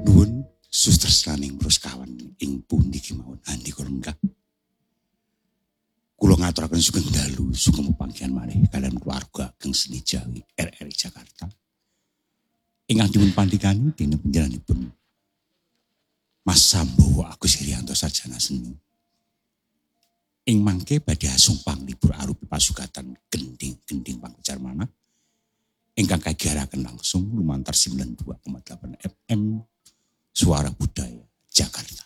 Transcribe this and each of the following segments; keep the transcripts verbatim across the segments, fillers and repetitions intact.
Nuwun sustresnaning Praskawan ing pundi kemawon andi kula enggak. Kula ngaturaken sugeng dalu sugeng pepanggihan malih kaliyan keluarga Ageng Seni Jawi R R I Jakarta. Ingkang dipun pandhikani dening panjenenganipun Mas Sambowo Agus Irianto Sarjana Seni. Ing mangke badhe asung panglipur arupi pasugatan gending-gending pangkejar manah ingkang kagiyaraken langsung lumantar sembilan puluh dua koma delapan F M Suara Budaya Jakarta.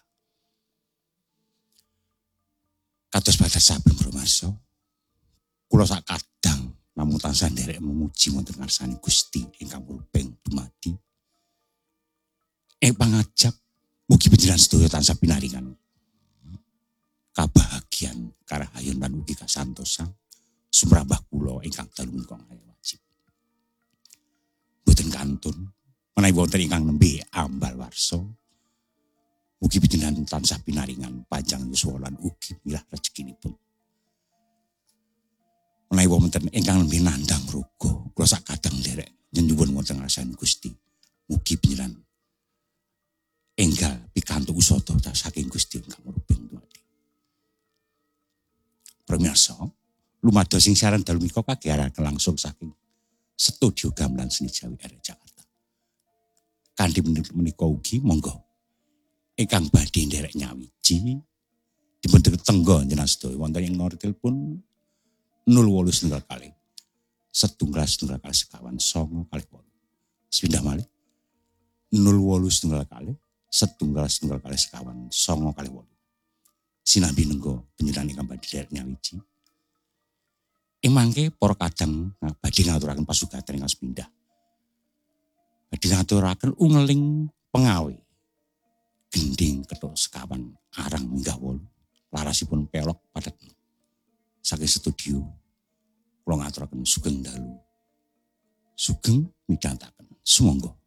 Kados batas saben bromarsa, kula sak kadang namung tansah nderek memuji wonten ngarsane Gusti ingkang murping dumadi. Ing pangajap mugi panjenengan sedaya tansah pinaringan kabahagiaan, karahayon lan ugi kasantosan sumrambah kula ingkang dalu menika wajib. Boten kantun menawi wonten ingkang nembe ambal warsa, mugi panjenengan tansah pinaringan panjang yuswa lan ugi milah rezekinipun. Menawi wonten ingkang nembe nandhang rogo, kula sak kadang nderek nyuwun wonten ngarsane Gusti, mugi panjenengan enggal pikantuk usada saking Gusti ingkang murping dumadi. Pamirsa, lumados sing siaran dalu menika kagiyaraken langsung saking Studio Gamelan Seni Jawi R R I Jakarta. Kanthi menika ugi monggo ingkang badhe nderek nyawiji dipun tenggo njenengan sedaya wonten ing nomor telepon nol wolu setunggal kali setunggal setunggal kali sekawan songo kali wolu. Sepindah malih nol wolu setunggal kali setunggal setunggal kali sekawan songo kali wolu. Sinambi nenggo panjenengan ingkang badhe nderek nyawiji. Ing mangke para kadang badhe ngaturaken pasugatan ingkang sepindah. Badhe ngaturaken ungeling pengawe gending kethuk sekawan arang minggah wolu. Larasipun pelok padet. Saking studio kula ngaturaken sugeng dalu. Sugeng midhangetaken. Sumangga